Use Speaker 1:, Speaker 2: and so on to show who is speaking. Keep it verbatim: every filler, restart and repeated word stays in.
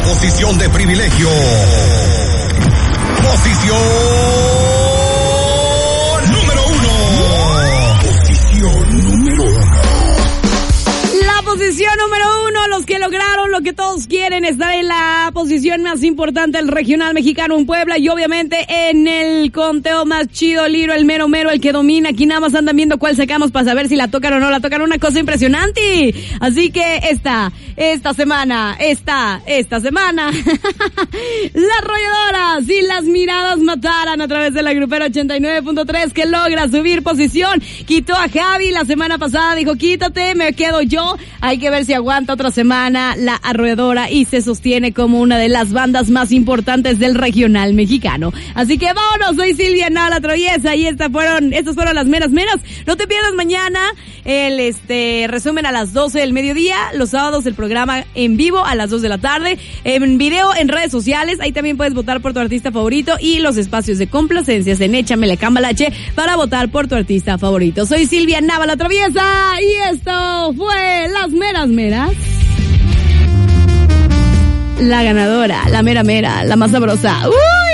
Speaker 1: posición de privilegio. Posición número uno. Posición número uno.
Speaker 2: La posición número uno, los que lograron lo que todos quieren, estar en la posición más importante del regional mexicano en Puebla y obviamente en el conteo más chido, Liro, el mero mero, el que domina. Aquí nada más andan viendo cuál sacamos para saber si la tocan o no la tocan, una cosa impresionante. Así que esta, esta semana, esta, esta semana, la arrolladora, si las miradas mataran, a través de la grupera ochenta y nueve punto tres, que logra subir posición, quitó a Javi la semana pasada, dijo quítate, me quedo yo. Hay que ver si aguanta otra semana la arrolladora y se sostiene como una de las bandas más importantes del regional mexicano. Así que vámonos, soy Silvia Nava Traviesa y estas fueron, estas fueron las meras meras. No te pierdas mañana el este resumen a las doce del mediodía, los sábados el programa en vivo a las dos de la tarde, en video en redes sociales, ahí también puedes votar por tu artista favorito y los espacios de complacencias en Échame la Cambalache para votar por tu artista favorito. Soy Silvia Nava la Traviesa y esto fue Las Meras Meras. La ganadora, la mera mera, la más sabrosa. ¡Uy!